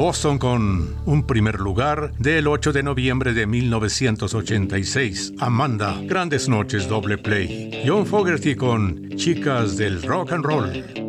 Boston con un primer lugar del 8 de noviembre de 1986. Amanda, Grandes Noches doble play. John Fogerty con Chicas del Rock and Roll.